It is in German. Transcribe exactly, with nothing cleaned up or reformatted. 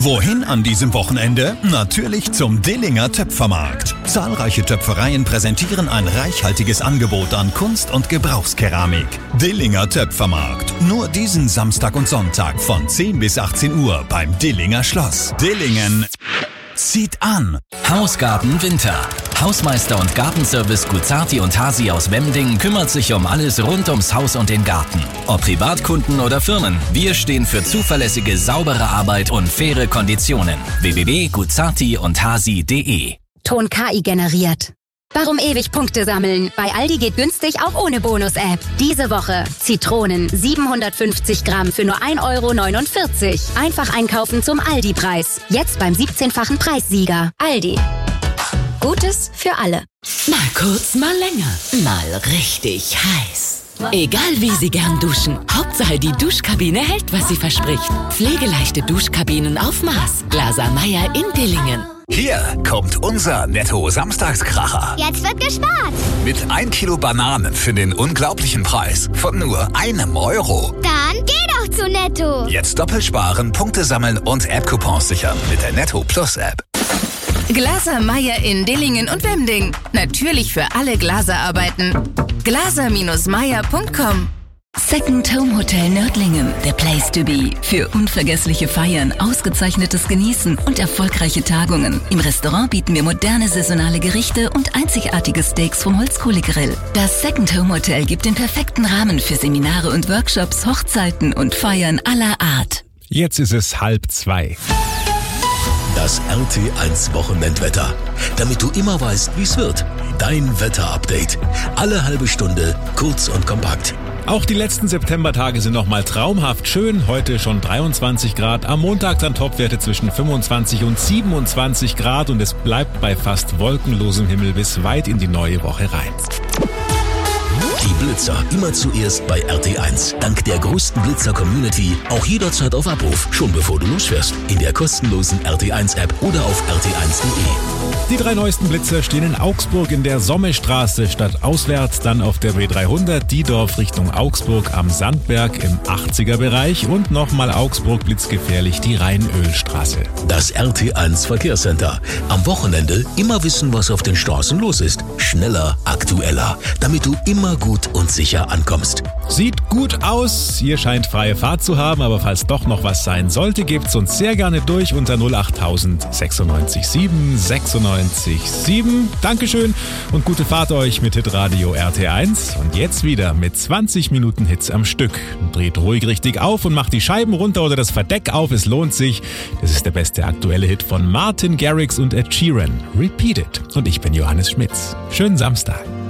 Wohin an diesem Wochenende? Natürlich zum Dillinger Töpfermarkt. Zahlreiche Töpfereien präsentieren ein reichhaltiges Angebot an Kunst- und Gebrauchskeramik. Dillinger Töpfermarkt. Nur diesen Samstag und Sonntag von zehn bis achtzehn Uhr beim Dillinger Schloss. Dillingen zieht an. Hausgarten Winter. Hausmeister und Gartenservice Guzzarti und Hasi aus Wemding kümmert sich um alles rund ums Haus und den Garten. Ob Privatkunden oder Firmen, wir stehen für zuverlässige, saubere Arbeit und faire Konditionen. w w w punkt guzzarti und hasi punkt de. Ton K I generiert. Warum ewig Punkte sammeln? Bei Aldi geht günstig auch ohne Bonus-App. Diese Woche Zitronen siebenhundertfünfzig Gramm für nur ein Euro neunundvierzig. Einfach einkaufen zum Aldi-Preis. Jetzt beim siebzehnfachen Preissieger. Aldi. Gutes für alle. Mal kurz, mal länger. Mal richtig heiß. Egal wie Sie gern duschen, Hauptsache die Duschkabine hält, was sie verspricht. Pflegeleichte Duschkabinen auf Maß. Glaser Meyer in Dillingen. Hier kommt unser Netto-Samstagskracher. Jetzt wird gespart. Mit ein Kilo Bananen für den unglaublichen Preis von nur einem Euro. Dann geh doch zu Netto. Jetzt doppelt sparen, Punkte sammeln und App-Coupons sichern mit der Netto Plus App. Glaser Meyer in Dillingen und Wemding. Natürlich für alle Glaserarbeiten. glaser Meyer punkt com. Second Home Hotel Nördlingen, the place to be. Für unvergessliche Feiern, ausgezeichnetes Genießen und erfolgreiche Tagungen. Im Restaurant bieten wir moderne saisonale Gerichte und einzigartige Steaks vom Holzkohlegrill. Das Second Home Hotel gibt den perfekten Rahmen für Seminare und Workshops, Hochzeiten und Feiern aller Art. Jetzt ist es halb zwei. Das R T eins Wochenendwetter. Damit du immer weißt, wie es wird. Dein Wetterupdate. Alle halbe Stunde, kurz und kompakt. Auch die letzten Septembertage sind nochmal traumhaft schön. Heute schon dreiundzwanzig Grad. Am Montag dann Topwerte zwischen fünfundzwanzig und siebenundzwanzig Grad. Und es bleibt bei fast wolkenlosem Himmel bis weit in die neue Woche rein. Die Blitzer immer zuerst bei R T eins. Dank der größten Blitzer-Community auch jederzeit auf Abruf. Schon bevor du losfährst. In der kostenlosen R T eins App oder auf r t eins punkt de. Die drei neuesten Blitzer stehen in Augsburg in der Sommestraße statt auswärts, dann auf der B dreihundert Diedorf Richtung Augsburg am Sandberg im achtziger Bereich und nochmal Augsburg blitzgefährlich die Rheinölstraße. Das R T eins Verkehrscenter. Am Wochenende immer wissen, was auf den Straßen los ist. Schneller, aktueller, damit du immer gut und sicher ankommst. Sieht gut aus, ihr scheint freie Fahrt zu haben, aber falls doch noch was sein sollte, gebt's uns sehr gerne durch unter null acht null null sechs sieben sechsundneunzig sieben. Dankeschön und gute Fahrt euch mit Hitradio R T eins. Und jetzt wieder mit zwanzig Minuten Hits am Stück. Dreht ruhig richtig auf und macht die Scheiben runter oder das Verdeck auf, es lohnt sich. Das ist der beste aktuelle Hit von Martin Garrix und Ed Sheeran. Repeat It. Und ich bin Johannes Schmitz. Schönen Samstag.